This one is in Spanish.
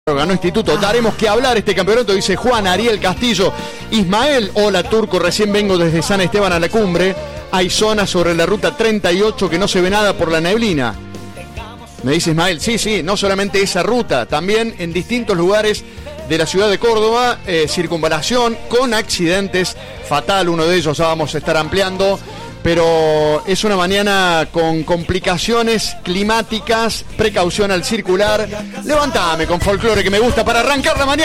Ganó Instituto, daremos que hablar este campeonato, dice Juan Ariel Castillo. Ismael, hola Turco, recién vengo desde San Esteban a la cumbre. Hay zonas sobre la ruta 38 que no se ve nada por la neblina. Me dice Ismael, sí, no solamente esa ruta, también en distintos lugares de la ciudad de Córdoba, circunvalación con accidentes, fatal uno de ellos, ya vamos a estar ampliando. Pero es una mañana con complicaciones climáticas, precaución al circular. Levántame con folclore que me gusta para arrancar la mañana.